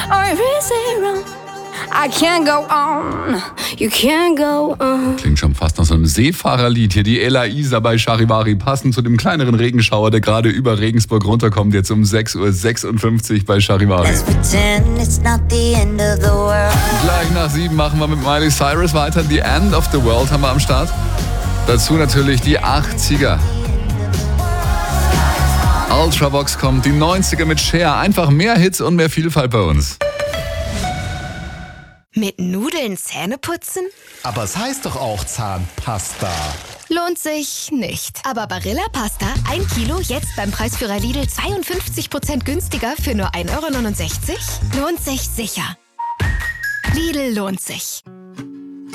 I can't go on, you can't go on. Klingt schon fast nach so einem Seefahrerlied. Hier die Ella Isa bei Charivari, passend zu dem kleineren Regenschauer, der gerade über Regensburg runterkommt, jetzt um 6:56 Uhr bei Charivari. Gleich nach 7 machen wir mit Miley Cyrus weiter. The End of the World haben wir am Start. Dazu natürlich die 80er. Ultravox kommt, die 90er mit Cher. Einfach mehr Hits und mehr Vielfalt bei uns. Mit Nudeln Zähne putzen? Aber es heißt doch auch Zahnpasta. Lohnt sich nicht. Aber Barilla Pasta, 1 Kilo, jetzt beim Preisführer Lidl 52% günstiger für nur 1,69 €? Lohnt sich sicher. Lidl lohnt sich.